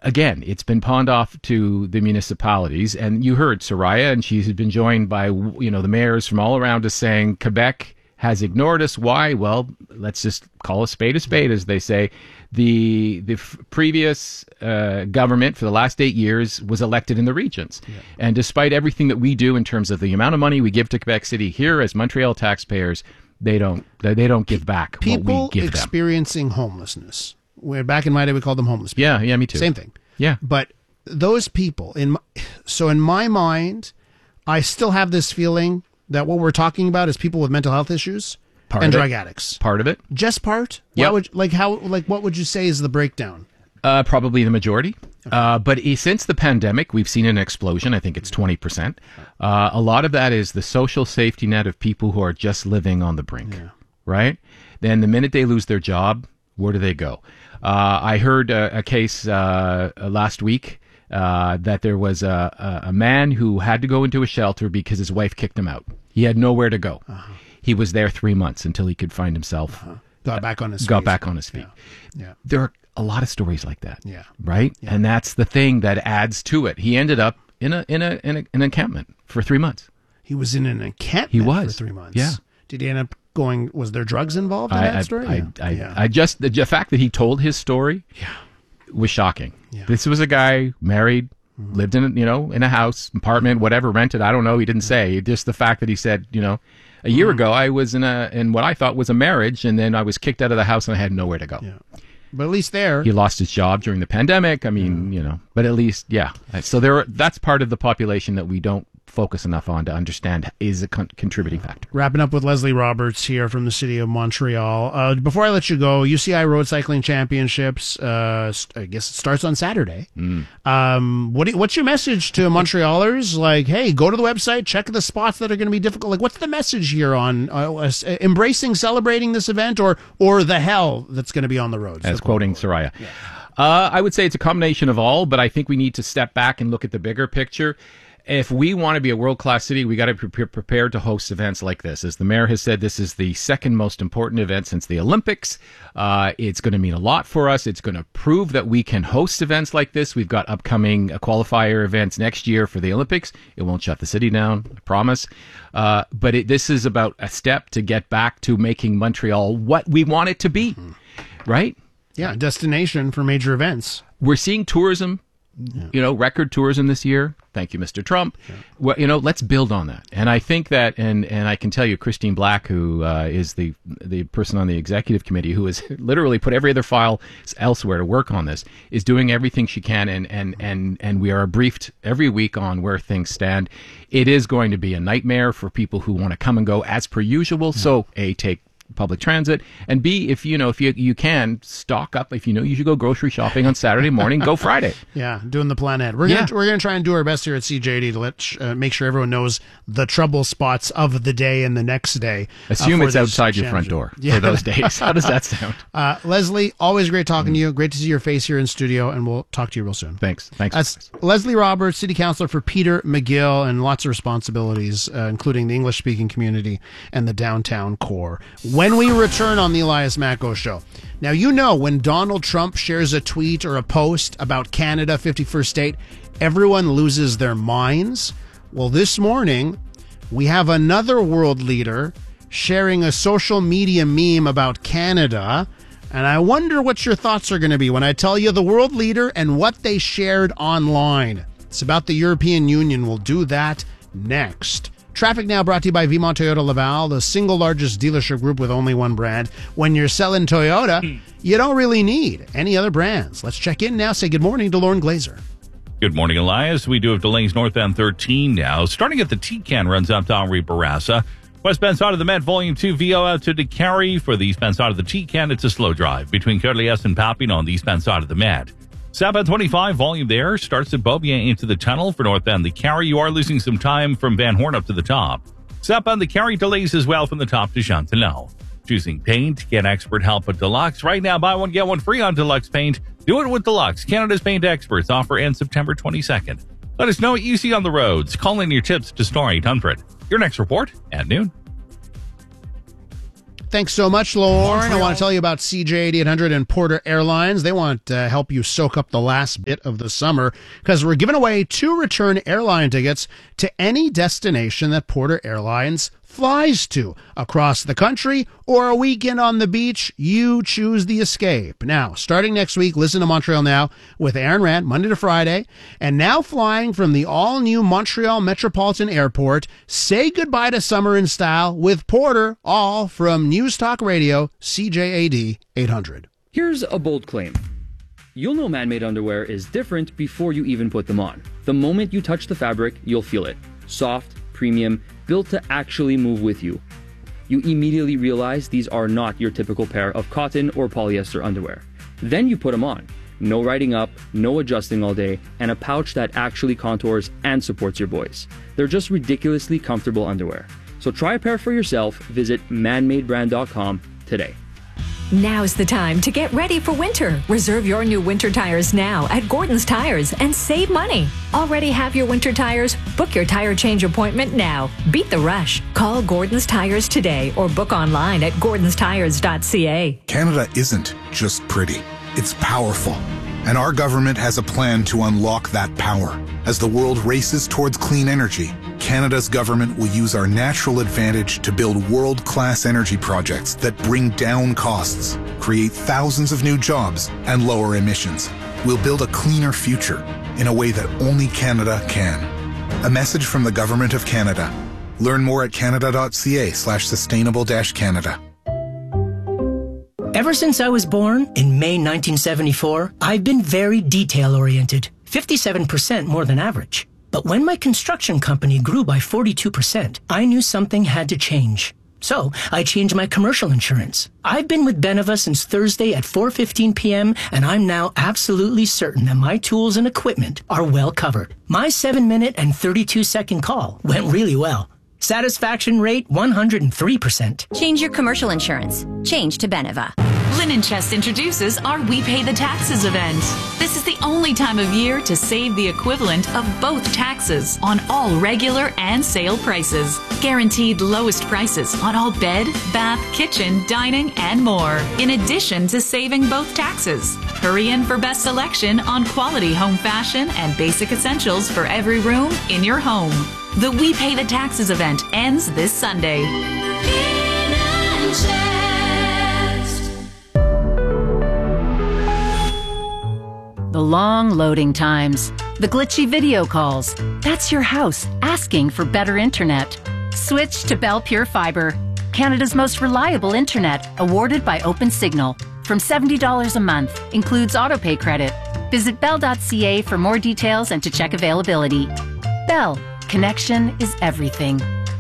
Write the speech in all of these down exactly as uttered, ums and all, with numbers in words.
again, it's been pawned off to the municipalities. And you heard Soraya, and she's been joined by, you know, the mayors from all around us saying Quebec has ignored us. Why? Well, let's just call a spade a spade, as they say. The the f- previous uh, government for the last eight years was elected in the regions. Yeah. And despite everything that we do in terms of the amount of money we give to Quebec City here as Montreal taxpayers, they don't they don't give back people what we give experiencing them. homelessness. Where back in my day we called them homeless people. Yeah, yeah, me too. Same thing. Yeah. But those people, in my, so in my mind, I still have this feeling that what we're talking about is people with mental health issues part and of drug it. addicts. Part of it. Just part? Yeah. Like how? Like what would you say is the breakdown? Uh, probably the majority. Okay. Uh, but e- since the pandemic, we've seen an explosion. I think it's twenty percent. Uh, a lot of that is the social safety net of people who are just living on the brink, yeah. right? Then the minute they lose their job, where do they go? Uh, I heard a, a case uh, last week uh, that there was a, a, a man who had to go into a shelter because his wife kicked him out. He had nowhere to go. Uh-huh. He was there three months until he could find himself. Uh-huh. Got back on his got feet. back on his feet. Yeah. yeah. There are a lot of stories like that. Yeah. Right? Yeah. And that's the thing that adds to it. He ended up in a in a in a, an encampment for three months. He was in an encampment he was. for three months. Yeah. Did he end up going, was there drugs involved in I, that I, story? I, yeah. I, yeah. I just, the, the fact that he told his story yeah. was shocking. Yeah. This was a guy married, mm-hmm. lived in, you know, in a house, apartment, whatever, rented. I don't know. He didn't say. Just the fact that he said, you know, a year mm-hmm. ago I was in a in what I thought was a marriage, and then I was kicked out of the house and I had nowhere to go. Yeah. But at least there, he lost his job during the pandemic. I mean, yeah. you know, but at least, yeah. So there, that's part of the population that we don't focus enough on to understand is a con- contributing factor. Wrapping up with Leslie Roberts here from the city of Montreal. Uh, before I let you go, U C I Road Cycling Championships, uh, I guess it starts on Saturday. Mm. Um, what do you, what's your message to Montrealers? Like, hey, go to the website, check the spots that are going to be difficult. Like, what's the message here on uh, embracing, celebrating this event, or or the hell that's going to be on the roads? As quoting Soraya. Yeah. Uh, I would say it's a combination of all, but I think we need to step back and look at the bigger picture. If we want to be a world-class city, we got to be prepared to host events like this. As the mayor has said, this is the second most important event since the Olympics. Uh, it's going to mean a lot for us. It's going to prove that we can host events like this. We've got upcoming uh, qualifier events next year for the Olympics. It won't shut the city down, I promise. Uh, but it, this is about a step to get back to making Montreal what we want it to be, mm-hmm. right? Yeah, a destination for major events. We're seeing tourism. Yeah. You know, record tourism this year. Thank you, Mister Trump. Yeah. Well, you know, let's build on that. And I think that, and and I can tell you, Christine Black, who uh, is the the person on the executive committee, who has literally put every other file elsewhere to work on this, is doing everything she can. And and and and we are briefed every week on where things stand. It is going to be a nightmare for people who want to come and go as per usual. Yeah. So, A, take public transit, and B, if you know if you you can stock up, if you know you should go grocery shopping on Saturday morning, go Friday. Yeah, doing the plan ahead. We're yeah. gonna we're gonna try and do our best here at C J D to let uh, make sure everyone knows the trouble spots of the day and the next day. Assume uh, it's outside your front door yeah. for those days. How does that sound? Uh, Leslie, always great talking mm. to you. Great to see your face here in studio, and we'll talk to you real soon. Thanks. Thanks. That's Leslie Roberts, City Councilor for Peter McGill, and lots of responsibilities, uh, including the English-speaking community and the downtown core. When we return on the Elias Macko Show. Now, you know, when Donald Trump shares a tweet or a post about Canada, fifty-first state, everyone loses their minds. Well, this morning, we have another world leader sharing a social media meme about Canada, and I wonder what your thoughts are going to be when I tell you the world leader and what they shared online. It's about the European Union. We'll do that next. Traffic Now brought to you by Vimont Toyota Laval, the single largest dealership group with only one brand. When you're selling Toyota, you don't really need any other brands. Let's check in now. Say good morning to Lauren Glazer. Good morning, Elias. We do have delays northbound thirteen now. Starting at the T-Can runs up to Henri Bourassa. Westbound side of the Met, Volume two, V O out to DeCarry. For the eastbound side of the T-Can, it's a slow drive between Côte-Liesse and Papillon on the eastbound side of the Met. Southbound twenty-five, volume there, starts at Beaubien into the tunnel. For northbound the Carry, you are losing some time from Van Horn up to the top. Southbound the Carry delays as well from the top to Chantilly. Choosing paint, get expert help at Deluxe. Right now, buy one, get one free on Deluxe Paint. Do it with Deluxe, Canada's paint experts. Offer ends September twenty-second. Let us know what you see on the roads. Call in your tips to Star eight hundred. Your next report at noon. Thanks so much, Lauren. I want to tell you about C J eighty-eight hundred and Porter Airlines. They want to help you soak up the last bit of the summer because we're giving away two return airline tickets to any destination that Porter Airlines flies to across the country or a weekend on the beach. You choose the escape. Now, starting next week, listen to Montreal Now with Aaron Rand, Monday to Friday. And now flying from the all-new Montreal Metropolitan Airport, say goodbye to summer in style with Porter, all from News Talk Radio, C J A D eight hundred. Here's a bold claim. You'll know man-made underwear is different before you even put them on. The moment you touch the fabric, you'll feel it. Soft, premium, built to actually move with you. You immediately realize these are not your typical pair of cotton or polyester underwear. Then you put them on. No riding up, no adjusting all day, and a pouch that actually contours and supports your boys. They're just ridiculously comfortable underwear. So try a pair for yourself. Visit man made brand dot com today. Now's the time to get ready for winter. Reserve your new winter tires now at Gordon's Tires and save money. Already have your winter tires? Book your tire change appointment now. Beat the rush. Call Gordon's Tires today or book online at gordons tires dot c a. Canada isn't just pretty. It's powerful. And our government has a plan to unlock that power. As the world races towards clean energy, Canada's government will use our natural advantage to build world-class energy projects that bring down costs, create thousands of new jobs, and lower emissions. We'll build a cleaner future in a way that only Canada can. A message from the Government of Canada. Learn more at canada dot c a slash sustainable dash Canada. Ever since I was born in May nineteen seventy-four, I've been very detail-oriented, fifty-seven percent more than average. But when my construction company grew by forty-two percent, I knew something had to change. So I changed my commercial insurance. I've been with Beneva since Thursday at four fifteen p.m., and I'm now absolutely certain that my tools and equipment are well covered. My seven minute and thirty-two second call went really well. Satisfaction rate one hundred three percent. Change your commercial insurance. Change to Beneva. Linen Chest introduces our We Pay the Taxes event. This is the only time of year to save the equivalent of both taxes on all regular and sale prices. Guaranteed lowest prices on all bed, bath, kitchen, dining, and more. In addition to saving both taxes. Hurry in for best selection on quality home fashion and basic essentials for every room in your home. The We Pay the Taxes event ends this Sunday. The long loading times, the glitchy video calls. That's your house asking for better internet. Switch to Bell Pure Fiber, Canada's most reliable internet, awarded by OpenSignal. From seventy dollars a month, includes autopay credit. Visit bell dot c a for more details and to check availability. Bell, connection is everything.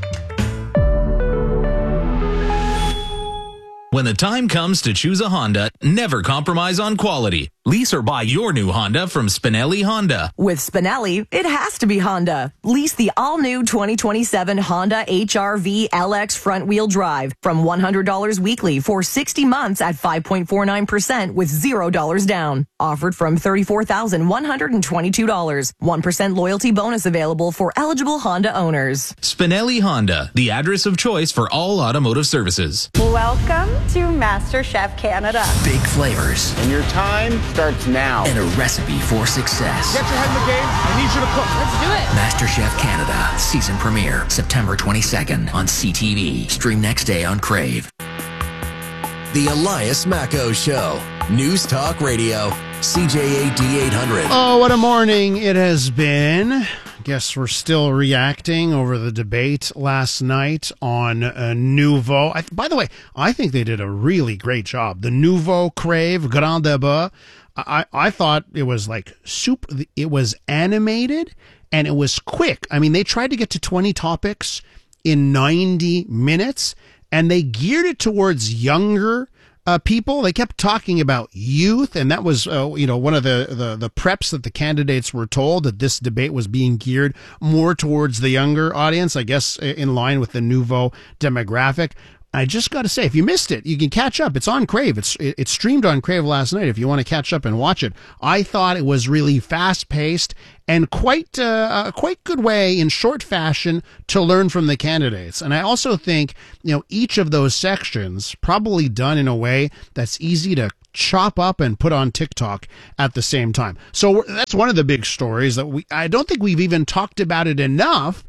When the time comes to choose a Honda, never compromise on quality. Lease or buy your new Honda from Spinelli Honda. With Spinelli, it has to be Honda. Lease the all-new twenty twenty-seven Honda H R V L X front-wheel drive from one hundred dollars weekly for sixty months at five point four nine percent with zero dollars down. Offered from thirty-four thousand one hundred twenty-two dollars. one percent loyalty bonus available for eligible Honda owners. Spinelli Honda, the address of choice for all automotive services. Welcome to MasterChef Canada. Big flavors. And your time starts now. And a recipe for success. Get your head in the game. I need you to cook. Let's do it. MasterChef Canada. Season premiere September twenty-second on C T V. Stream next day on Crave. The Elias Macco Show. News Talk Radio. C J A D eight hundred. Oh, what a morning it has been. Guess we're still reacting over the debate last night on uh, Nouveau. I, by the way, I think they did a really great job. The Nouveau Crave Grand Débat. I, I thought it was like super. It was animated and it was quick. I mean, they tried to get to twenty topics in ninety minutes and they geared it towards younger Uh, people. They kept talking about youth, and that was, uh, you know, one of the, the, the preps that the candidates were told, that this debate was being geared more towards the younger audience, I guess, in line with the Nouveau demographic. I just got to say, if you missed it, you can catch up. It's on Crave. It's it's streamed on Crave last night if you want to catch up and watch it. I thought it was really fast-paced and quite uh, a quite good way in short fashion to learn from the candidates. And I also think, you know, each of those sections probably done in a way that's easy to chop up and put on TikTok at the same time. So that's one of the big stories that we I don't think we've even talked about it enough,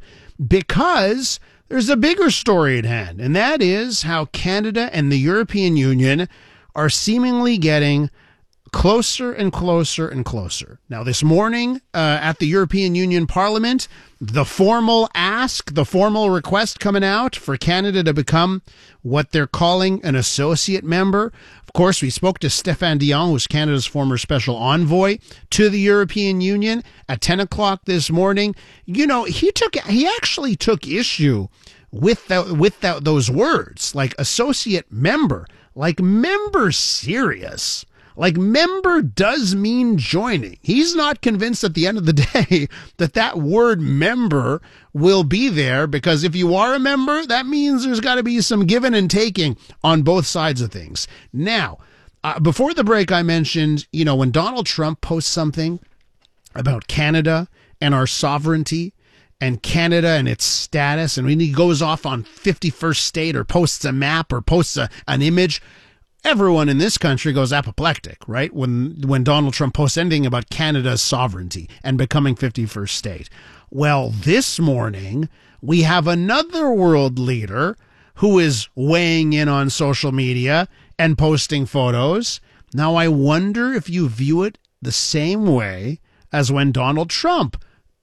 because there's a bigger story at hand, and that is how Canada and the European Union are seemingly getting closer and closer and closer. Now, this morning uh, at the European Union Parliament, the formal ask, the formal request coming out for Canada to become what they're calling an associate member. Of course, we spoke to Stéphane Dion, who's Canada's former special envoy to the European Union at ten o'clock this morning. You know, he took, he actually took issue with that, with that, those words, like associate member, like member serious. Like, member does mean joining. He's not convinced at the end of the day that that word member will be there, because if you are a member, that means there's got to be some giving and taking on both sides of things. Now, uh, before the break, I mentioned, you know, when Donald Trump posts something about Canada and our sovereignty and Canada and its status, and when he goes off on fifty-first state or posts a map or posts a, an image, everyone in this country goes apoplectic, right? When when Donald Trump posts anything about Canada's sovereignty and becoming fifty-first state. Well, this morning, we have another world leader who is weighing in on social media and posting photos. Now, I wonder if you view it the same way as when Donald Trump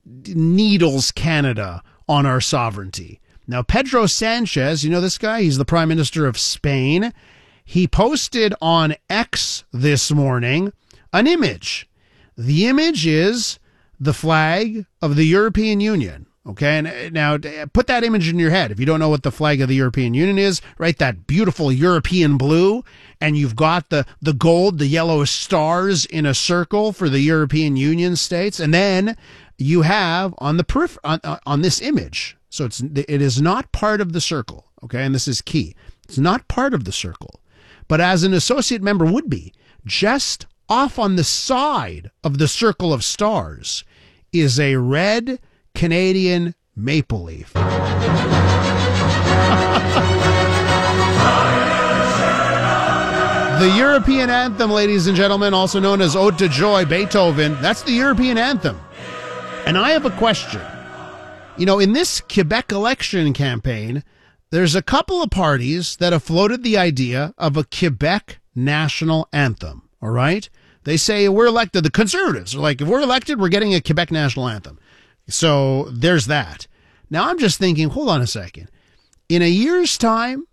needles Canada on our sovereignty. Now, Pedro Sanchez, you know this guy? He's the Prime Minister of Spain. He posted on X this morning an image. The image is the flag of the European Union. Okay, and now put that image in your head. If you don't know what the flag of the European Union is, right, that beautiful European blue, and you've got the, the gold, the yellow stars in a circle for the European Union states, and then you have on the peripher- on, on this image, so it's it is not part of the circle, okay, and this is key. It's not part of the circle, but as an associate member would be, just off on the side of the circle of stars is a red Canadian maple leaf. The European anthem, ladies and gentlemen, also known as Ode to Joy, Beethoven, that's the European anthem. And I have a question. You know, in this Quebec election campaign, there's a couple of parties that have floated the idea of a Quebec national anthem, all right? They say we're elected, the Conservatives are like, if we're elected, we're getting a Quebec national anthem. So there's that. Now I'm just thinking, hold on a second. In a year's time,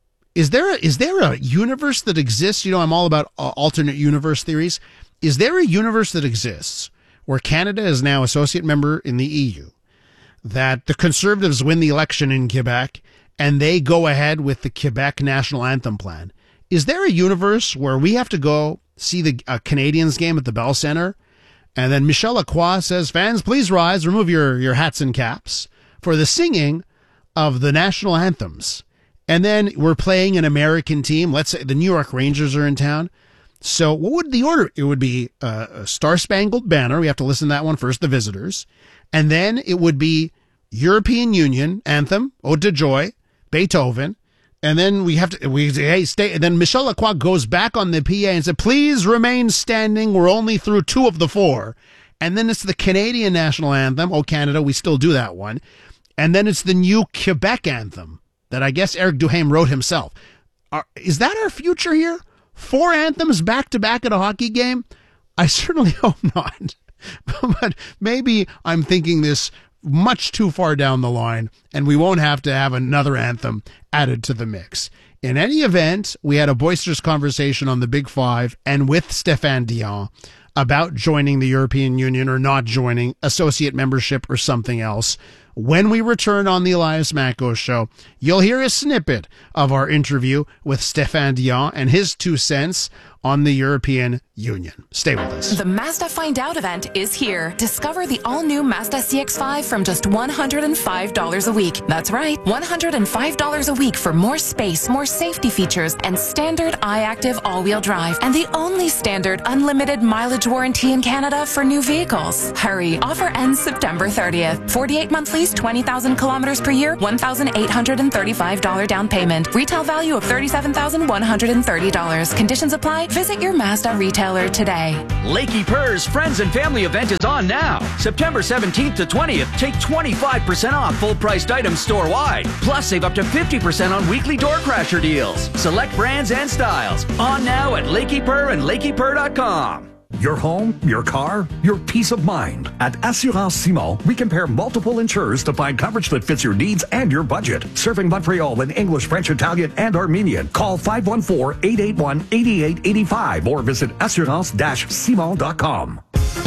is there a, is there a universe that exists? You know, I'm all about uh, alternate universe theories. Is there a universe that exists where Canada is now associate member in the E U, that the Conservatives win the election in Quebec, and they go ahead with the Quebec national anthem plan? Is there a universe where we have to go see the uh, Canadiens game at the Bell Centre, and then Michel Lacroix says, fans, please rise, remove your, your hats and caps for the singing of the national anthems. And then we're playing an American team. Let's say the New York Rangers are in town. So what would the order? It would be uh, a Star-Spangled Banner. We have to listen to that one first, the visitors. And then it would be European Union anthem, Ode to Joy, Beethoven. And then we have to, we say, hey, stay. And then Michel Lacroix goes back on the P A and said, please remain standing. We're only through two of the four. And then it's the Canadian national anthem. Oh, Canada, we still do that one. And then it's the new Quebec anthem that I guess Eric Duhaime wrote himself. Are, is that our future here? Four anthems back to back at a hockey game? I certainly hope not. But maybe I'm thinking this much too far down the line, and we won't have to have another anthem added to the mix. In any event, we had a boisterous conversation on the Big Five and with Stéphane Dion about joining the European Union or not joining, associate membership or something else. When we return on the Elias Macko Show, you'll hear a snippet of our interview with Stéphane Dion and his two cents on the European Union. Stay with us. The Mazda Find Out event is here. Discover the all-new Mazda C X five from just one hundred five dollars a week. That's right, one hundred five dollars a week for more space, more safety features, and standard iActive all-wheel drive. And the only standard unlimited mileage warranty in Canada for new vehicles. Hurry, offer ends September thirtieth. forty-eight month lease, twenty thousand kilometers per year, one thousand eight hundred thirty-five dollars down payment. Retail value of thirty-seven thousand one hundred thirty dollars. Conditions apply. Visit your Mazda retailer today. Lakey Purr's Friends and Family event is on now. September seventeenth to twentieth, take twenty-five percent off full-priced items store-wide. Plus, save up to fifty percent on weekly door crasher deals. Select brands and styles. On now at Lakey Purr and lakey purr dot com. Your home, your car, your peace of mind. At Assurance Simon, we compare multiple insurers to find coverage that fits your needs and your budget. Serving Montreal in English, French, Italian, and Armenian. Call five one four, eight eight one, eight eight eight five or visit assurance dash simon dot com.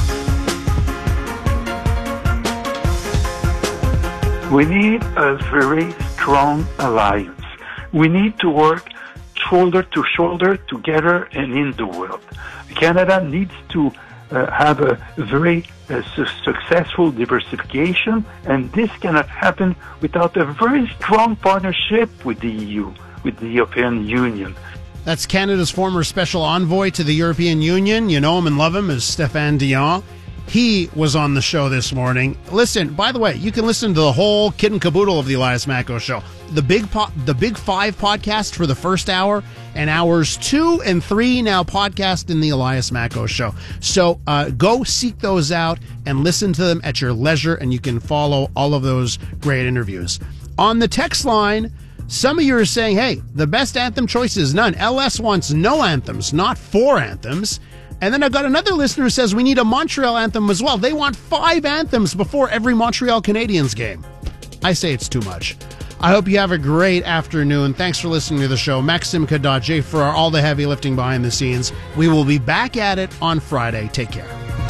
We need a very strong alliance. We need to work shoulder to shoulder together and in the world. Canada needs to uh, have a very uh, su- successful diversification, and this cannot happen without a very strong partnership with the E U, with the European Union. That's Canada's former special envoy to the European Union. You know him and love him as Stéphane Dion. He was on the show this morning. Listen, by the way, you can listen to the whole kit and caboodle of the Elias Macko Show. The Big po- the Big Five podcast for the first hour, and hours two and three now podcast in the Elias Macko Show. So uh, go seek those out and listen to them at your leisure, and you can follow all of those great interviews. On the text line, some of you are saying, hey, the best anthem choice is none. L S wants no anthems, not four anthems. And then I've got another listener who says we need a Montreal anthem as well. They want five anthems before every Montreal Canadiens game. I say it's too much. I hope you have a great afternoon. Thanks for listening to the show. Maxime Kadaje for all the heavy lifting behind the scenes. We will be back at it on Friday. Take care.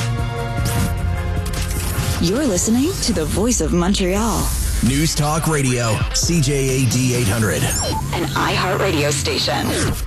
You're listening to the Voice of Montreal. News Talk Radio, C J A D eight hundred. An iHeartRadio station.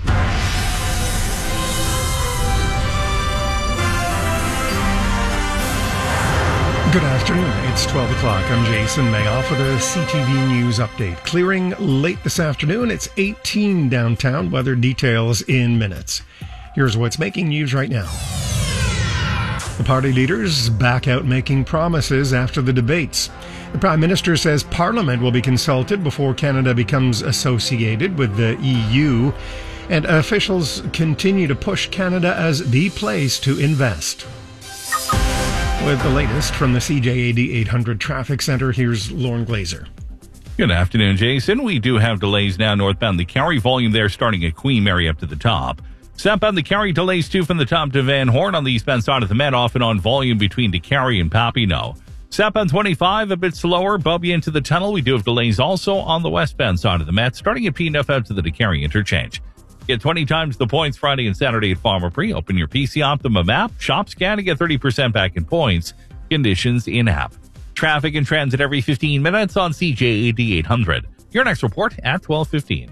Good afternoon. It's twelve o'clock. I'm Jason Mayoff with a C T V News update. Clearing late this afternoon. It's eighteen downtown. Weather details in minutes. Here's what's making news right now. The party leaders back out making promises after the debates. The Prime Minister says Parliament will be consulted before Canada becomes associated with the E U. And officials continue to push Canada as the place to invest. With the latest from the C J A D eight hundred Traffic Center, here's Lauren Glazer. Good afternoon, Jason. We do have delays now northbound the Carrie, volume there starting at Queen Mary up to the top. Southbound the Carrie, delays too from the top to Van Horn on the eastbound side of the Met, off and on volume between DeCarry and Papineau. Southbound twenty-five, a bit slower, bump you into the tunnel. We do have delays also on the westbound side of the Met, starting at P N F out to the DeCarry interchange. Get twenty times the points Friday and Saturday at Farmer Pre. Open your P C Optima app. Shop scan to get thirty percent back in points. Conditions in app. Traffic and transit every fifteen minutes on C J A D eight hundred. Your next report at twelve fifteen.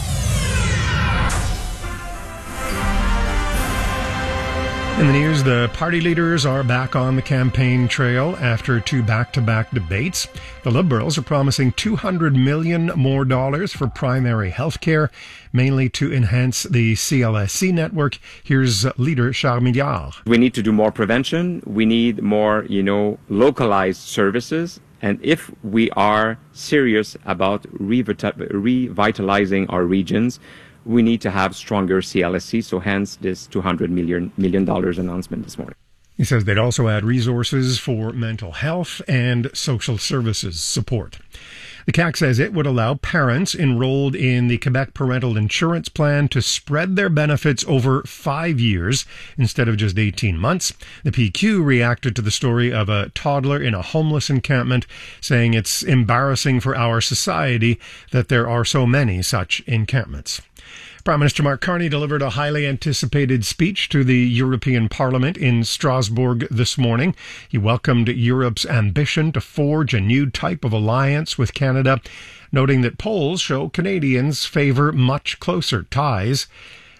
In the news, the party leaders are back on the campaign trail after two back-to-back debates. The Liberals are promising two hundred million dollars more dollars for primary health care, mainly to enhance the C L S C network. Here's leader Charles Milliard. We need to do more prevention. We need more, you know, localized services. And if we are serious about revitalizing our regions, we need to have stronger C L S C, so hence this two hundred million dollars announcement this morning. He says they'd also add resources for mental health and social services support. The C A Q says it would allow parents enrolled in the Quebec Parental Insurance Plan to spread their benefits over five years instead of just eighteen months. The P Q reacted to the story of a toddler in a homeless encampment, saying it's embarrassing for our society that there are so many such encampments. Prime Minister Mark Carney delivered a highly anticipated speech to the European Parliament in Strasbourg this morning. He welcomed Europe's ambition to forge a new type of alliance with Canada, noting that polls show Canadians favor much closer ties.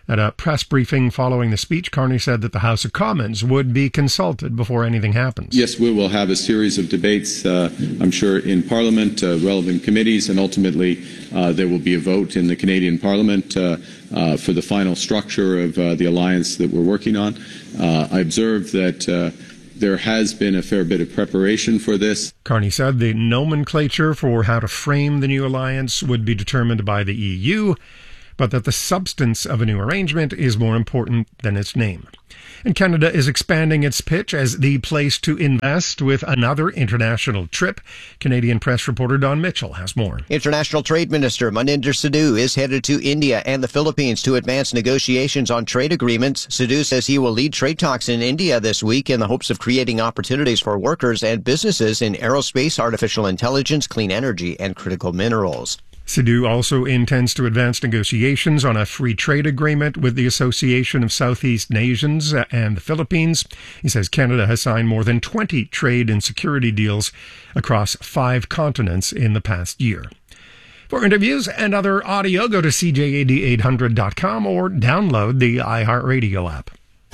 At a press briefing following the speech, Carney said that the House of Commons would be consulted before anything happens. Yes, we will have a series of debates, uh, I'm sure, in Parliament, uh, relevant committees, and ultimately uh, there will be a vote in the Canadian Parliament uh, uh, for the final structure of uh, the alliance that we're working on. Uh, I observe that uh, there has been a fair bit of preparation for this. Carney said the nomenclature for how to frame the new alliance would be determined by the E U, but that the substance of a new arrangement is more important than its name. And Canada is expanding its pitch as the place to invest with another international trip. Canadian press reporter Don Mitchell has more. International Trade Minister Maninder Sidhu is headed to India and the Philippines to advance negotiations on trade agreements. Sidhu says he will lead trade talks in India this week in the hopes of creating opportunities for workers and businesses in aerospace, artificial intelligence, clean energy, and critical minerals. Sidhu also intends to advance negotiations on a free trade agreement with the Association of Southeast Nations and the Philippines. He says Canada has signed more than twenty trade and security deals across five continents in the past year. For interviews and other audio, go to C J A D eight hundred dot com or download the iHeartRadio app.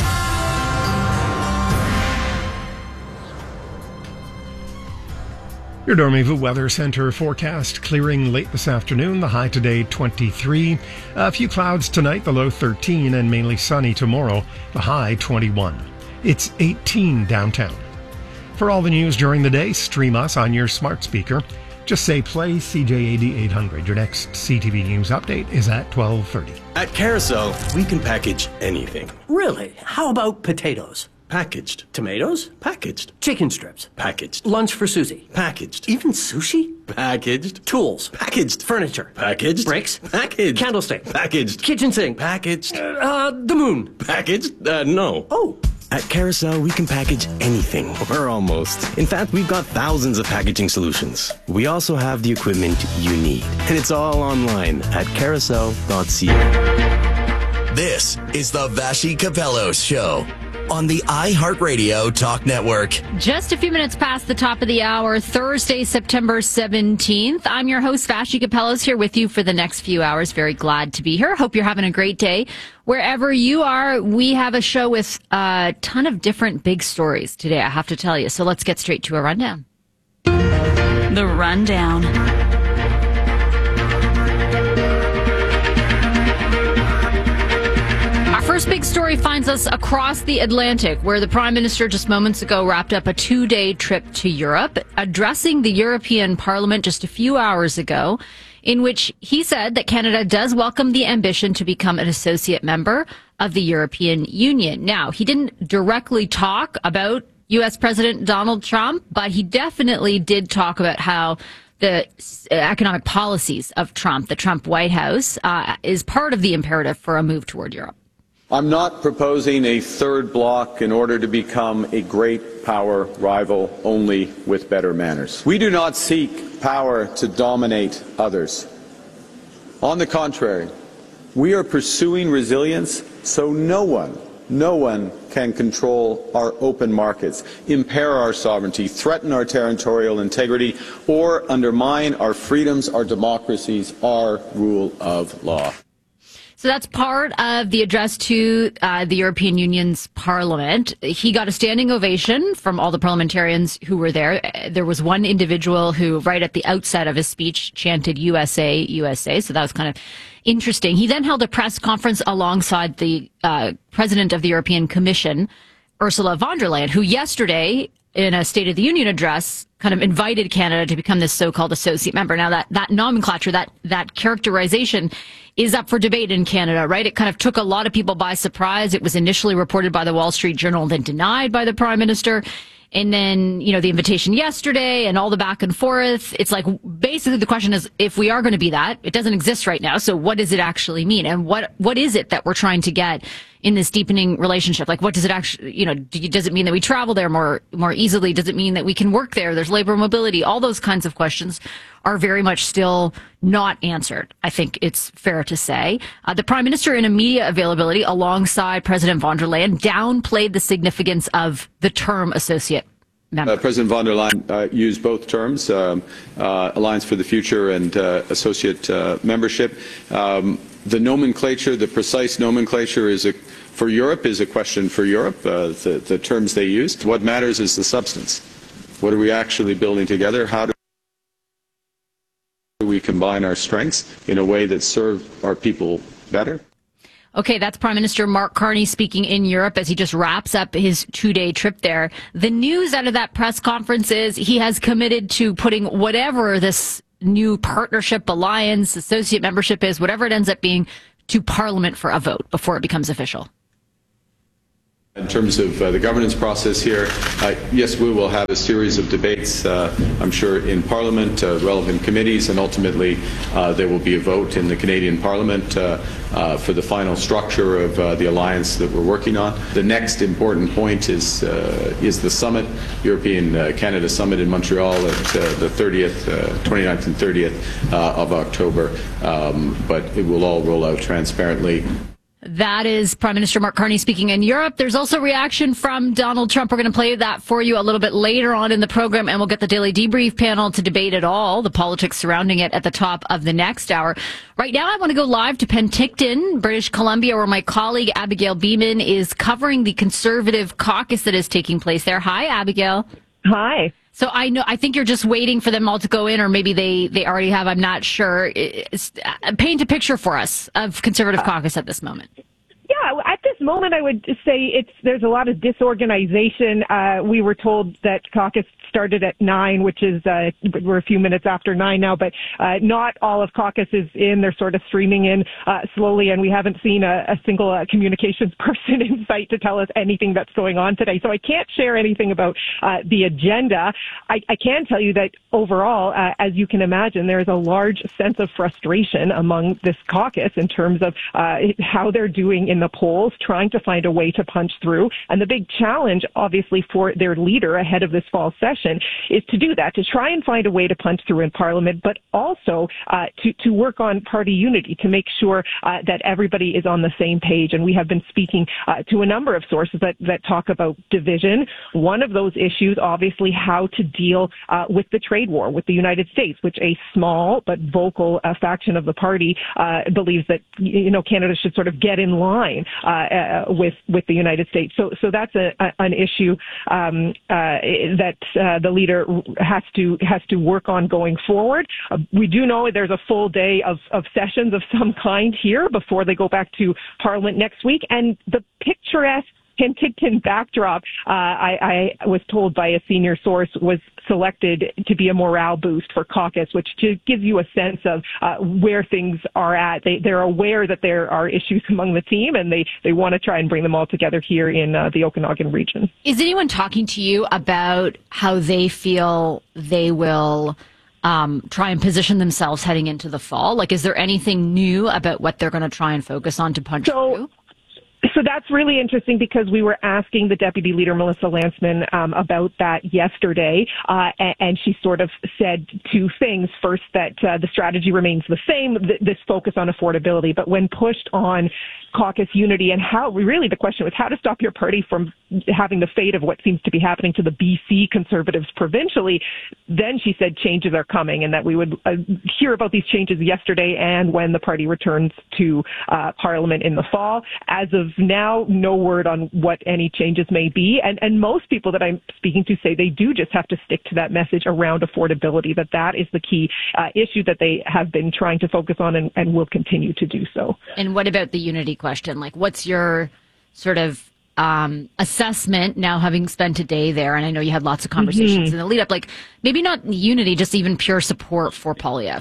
Your Dormez-vous Weather Center forecast: clearing late this afternoon, the high today twenty-three. A few clouds tonight, the low thirteen, and mainly sunny tomorrow, the high twenty-one. It's eighteen downtown. For all the news during the day, stream us on your smart speaker. Just say play C J A D eight hundred. Your next C T V News update is at twelve thirty. At Carousel, we can package anything. Really? How about potatoes? Packaged. Tomatoes? Packaged. Chicken strips? Packaged. Lunch for Susie? Packaged. Even sushi? Packaged. Tools? Packaged. Furniture? Packaged. Bricks? Packaged. Candlestick? Packaged. Kitchen sink? Packaged. Uh, the moon? Packaged? Uh, no. Oh. At Carousel, we can package anything, or almost. In fact, we've got thousands of packaging solutions. We also have the equipment you need. And it's all online at carousel dot c a. This is the Vassy Capellos Show on the iHeartRadio Talk Network. Just a few minutes past the top of the hour, Thursday, September seventeenth. I'm your host, Vassy Capellos, here with you for the next few hours. Very glad to be here. Hope you're having a great day. Wherever you are, we have a show with a ton of different big stories today, I have to tell you. So let's get straight to a rundown. The Rundown. First big story finds us across the Atlantic, where the Prime Minister just moments ago wrapped up a two-day trip to Europe, addressing the European Parliament just a few hours ago, in which he said that Canada does welcome the ambition to become an associate member of the European Union. Now, he didn't directly talk about U S President Donald Trump, but he definitely did talk about how the economic policies of Trump, the Trump White House, uh, is part of the imperative for a move toward Europe. I'm not proposing a third bloc in order to become a great power rival only with better manners. We do not seek power to dominate others. On the contrary, we are pursuing resilience so no one, no one can control our open markets, impair our sovereignty, threaten our territorial integrity, or undermine our freedoms, our democracies, our rule of law. So that's part of the address to uh, the European Union's Parliament. He got a standing ovation from all the parliamentarians who were there. There was one individual who, right at the outset of his speech, chanted U S A, U S A. So that was kind of interesting. He then held a press conference alongside the uh, president of the European Commission, Ursula von der Leyen, who yesterday, in a State of the Union address, kind of invited Canada to become this so-called associate member. Now, that, that nomenclature, that, that characterization is up for debate in Canada, right? It kind of took a lot of people by surprise. It was initially reported by the Wall Street Journal, then denied by the Prime Minister. And then, you know, the invitation yesterday and all the back and forth. It's like, basically the question is, if we are going to be that, it doesn't exist right now. So what does it actually mean? And what, what is it that we're trying to get in this deepening relationship? Like, what does it actually, you know, do, does it mean that we travel there more, more easily? Does it mean that we can work there? There's labor mobility. All those kinds of questions are very much still not answered, I think it's fair to say. Uh, the Prime Minister, in a media availability alongside President von der Leyen, downplayed the significance of the term associate member. Uh, President von der Leyen uh, used both terms, um, uh, Alliance for the Future and uh, associate uh, membership. Um, the nomenclature, the precise nomenclature is a, for Europe is a question for Europe, uh, the, the terms they used. What matters is the substance. What are we actually building together? How do we combine our strengths in a way that serves our people better? Okay, that's Prime Minister Mark Carney speaking in Europe as he just wraps up his two-day trip there. The news out of that press conference is he has committed to putting whatever this new partnership, alliance, associate membership is, whatever it ends up being, to Parliament for a vote before it becomes official. In terms of uh, the governance process here, uh, yes, we will have a series of debates, uh, I'm sure, in Parliament, uh, relevant committees, and ultimately uh, there will be a vote in the Canadian Parliament uh, uh, for the final structure of uh, the alliance that we're working on. The next important point is uh, is the summit, European uh, Canada Summit in Montreal at uh, the thirtieth, uh, twenty-ninth and thirtieth uh, of October, um, but it will all roll out transparently. That is Prime Minister Mark Carney speaking in Europe. There's also reaction from Donald Trump. We're going to play that for you a little bit later on in the program, and we'll get the Daily Debrief panel to debate it all, the politics surrounding it, at the top of the next hour. Right now, I want to go live to Penticton, British Columbia, where my colleague Abigail Beeman is covering the Conservative caucus that is taking place there. Hi, Abigail. Hi. So I know, I think you're just waiting for them all to go in, or maybe they, they already have. I'm not sure. It's, uh, paint a picture for us of Conservative caucus at this moment. Yeah, at this moment, I would say it's there's a lot of disorganization. Uh, we were told that caucus started at nine, which is uh, we're a few minutes after nine now, but uh, not all of caucus is in. They're sort of streaming in uh, slowly, and we haven't seen a, a single uh, communications person in sight to tell us anything that's going on today. So I can't share anything about uh, the agenda. I, I can tell you that overall, uh, as you can imagine, there is a large sense of frustration among this caucus in terms of uh, how they're doing in the polls, trying to find a way to punch through. And the big challenge, obviously, for their leader ahead of this fall session is to do that, to try and find a way to punch through in Parliament, but also uh, to, to work on party unity, to make sure uh, that everybody is on the same page. And we have been speaking uh, to a number of sources that, that talk about division. One of those issues, obviously, how to deal uh, with the trade war with the United States, which a small but vocal uh, faction of the party uh, believes that, you know, Canada should sort of get in line Uh, uh, with with the United States. So so that's a, a, an issue um, uh, that uh, the leader has to has to work on going forward. Uh, we do know there's a full day of, of sessions of some kind here before they go back to Parliament next week, and the picturesque Penticton backdrop, uh, I, I was told by a senior source, was selected to be a morale boost for caucus, which just gives you a sense of uh, where things are at. They, they're aware that there are issues among the team, and they, they want to try and bring them all together here in uh, the Okanagan region. Is anyone talking to you about how they feel they will um, try and position themselves heading into the fall? Like, is there anything new about what they're going to try and focus on to punch so, through? So that's really interesting because we were asking the Deputy Leader, Melissa Lantsman, um, about that yesterday, uh, and, and she sort of said two things. First, that uh, the strategy remains the same, th- this focus on affordability, but when pushed on caucus unity and how, really the question was how to stop your party from having the fate of what seems to be happening to the B C Conservatives provincially, then she said changes are coming and that we would uh, hear about these changes yesterday and when the party returns to uh, Parliament in the fall. As of now, no word on what any changes may be. And, and most people that I'm speaking to say they do just have to stick to that message around affordability, that that is the key uh, issue that they have been trying to focus on and, and will continue to do so. And what about the unity question? Like, what's your sort of um, assessment now having spent a day there? And I know you had lots of conversations mm-hmm. in the lead up, like maybe not unity, just even pure support for Poilievre.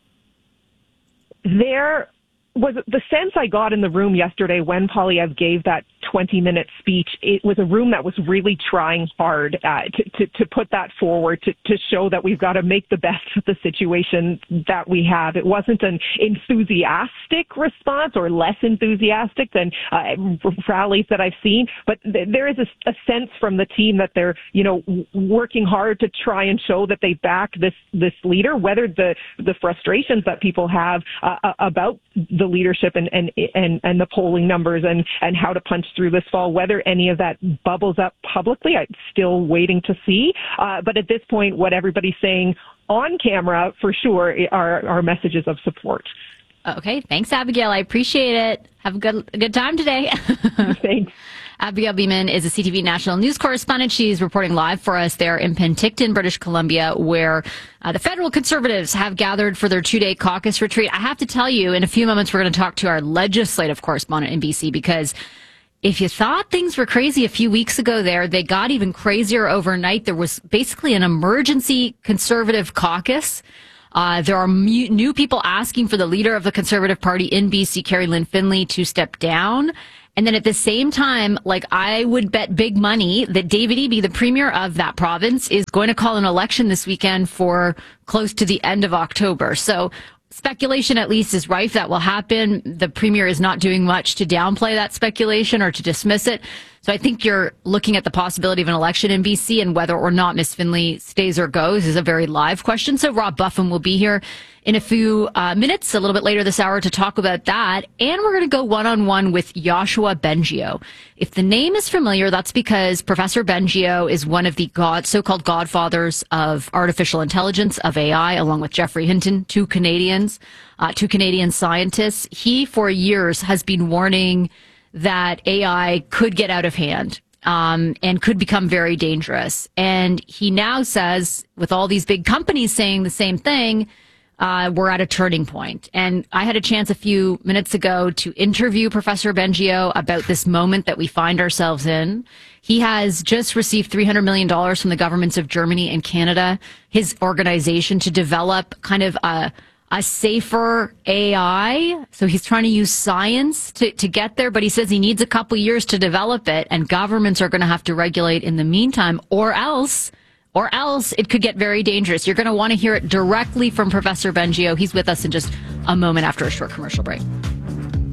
There was the sense I got in the room yesterday when Poilievre gave that twenty-minute speech. It was a room that was really trying hard uh, to, to, to put that forward, to, to show that we've got to make the best of the situation that we have. It wasn't an enthusiastic response or less enthusiastic than uh, rallies that I've seen, but th- there is a, a sense from the team that they're, you know, w- working hard to try and show that they back this, this leader, whether the, the frustrations that people have uh, about the leadership and, and, and, and the polling numbers and, and how to punch through this fall, whether any of that bubbles up publicly, I'm still waiting to see. Uh, but at this point, what everybody's saying on camera, for sure, are, are messages of support. Okay, thanks, Abigail. I appreciate it. Have a good a good time today. Thanks. Abigail Beeman is a C T V national news correspondent. She's reporting live for us there in Penticton, British Columbia, where uh, the federal Conservatives have gathered for their two-day caucus retreat. I have to tell you, in a few moments, we're going to talk to our legislative correspondent in B C, because if you thought things were crazy a few weeks ago there, they got even crazier overnight. There was basically an emergency Conservative caucus. Uh, there are mu- new people asking for the leader of the Conservative Party in B C, Carrie Lynn Finley, to step down. And then at the same time, like, I would bet big money that David Eby, the premier of that province, is going to call an election this weekend for close to the end of October. So speculation at least is rife that will happen. The premier is not doing much to downplay that speculation or to dismiss it. So I think you're looking at the possibility of an election in B C, and whether or not Miss Finley stays or goes is a very live question. So Rob Buffum will be here in a few uh, minutes, a little bit later this hour, to talk about that. And we're going to go one-on-one with Yoshua Bengio. If the name is familiar, that's because Professor Bengio is one of the god, so-called godfathers of artificial intelligence, of A I, along with Geoffrey Hinton, two Canadians, uh, two Canadian scientists. He, for years, has been warning that A I could get out of hand um, and could become very dangerous. And he now says, with all these big companies saying the same thing, uh, we're at a turning point. And I had a chance a few minutes ago to interview Professor Bengio about this moment that we find ourselves in. He has just received three hundred million dollars from the governments of Germany and Canada, his organization, to develop kind of a a safer A I. So he's trying to use science to, to get there, but he says he needs a couple years to develop it, and governments are going to have to regulate in the meantime, or else, or else it could get very dangerous. You're going to want to hear it directly from Professor Bengio. He's with us in just a moment after a short commercial break.